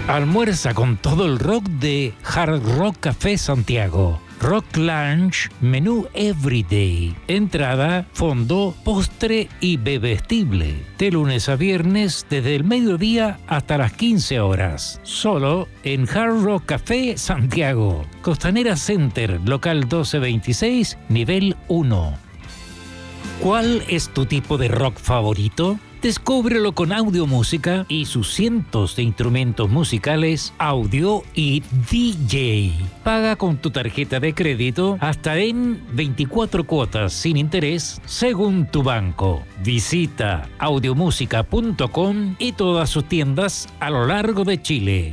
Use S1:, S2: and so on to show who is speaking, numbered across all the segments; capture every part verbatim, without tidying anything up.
S1: Almuerza con todo el rock de Hard Rock Café Santiago. Rock Lunch, menú Everyday. Entrada, fondo, postre y bebestible. De lunes a viernes, desde el mediodía hasta las quince horas. Solo en Hard Rock Café Santiago. Costanera Center, local doce veintiséis, nivel uno. ¿Cuál es tu tipo de rock favorito? Descúbrelo con Audio Música y sus cientos de instrumentos musicales, audio y D J. Paga con tu tarjeta de crédito hasta en veinticuatro cuotas sin interés según tu banco. Visita audiomúsica punto com y todas sus tiendas a lo largo de Chile.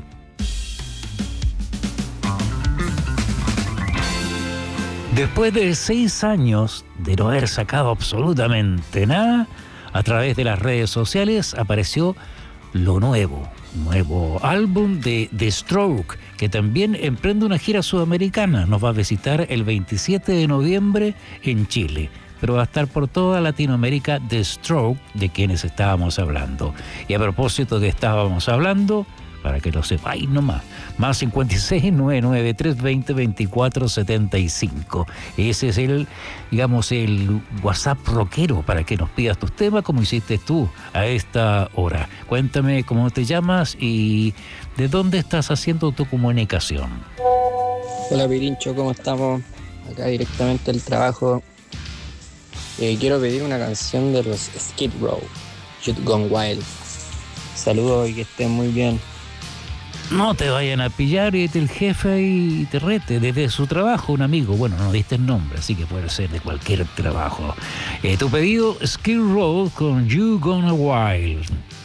S1: Después de seis años de no haber sacado absolutamente nada, a través de las redes sociales apareció lo nuevo, nuevo álbum de The Stroke, que también emprende una gira sudamericana. Nos va a visitar el veintisiete de noviembre en Chile, pero va a estar por toda Latinoamérica The Stroke, de quienes estábamos hablando. Y a propósito de estábamos hablando, para que lo sepáis nomás, más cincuenta y seis, novecientos noventa y tres, veinte, veinticuatro, setenta y cinco. Ese es el, digamos, el WhatsApp rockero para que nos pidas tus temas como hiciste tú a esta hora. Cuéntame cómo te llamas y de dónde estás haciendo tu comunicación.
S2: Hola Pirincho, ¿cómo estamos? Acá directamente del trabajo. Eh, quiero pedir una canción de los Skid Row, Youth Gone Wild. Saludos y que estén muy bien.
S1: No te vayan a pillar y el jefe y te rete desde su trabajo, un amigo. Bueno, no diste el nombre, así que puede ser de cualquier trabajo. Eh, tu pedido, Skid Row con You Gone Wild.